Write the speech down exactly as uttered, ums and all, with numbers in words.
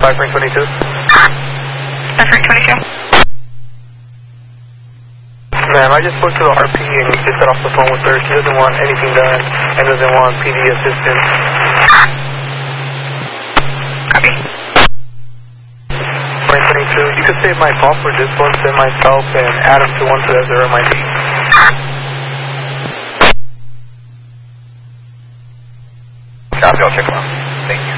five Frank twenty-two. five Frank twenty-two. Ma'am, I just spoke to the R P and he just got off the phone with her. She doesn't want anything done and doesn't want P D assistance. Copy. Frank twenty-two, you could save my call for this one, send myself and Adam to one to as their M I D. Copy, I'll check them out. Thank you.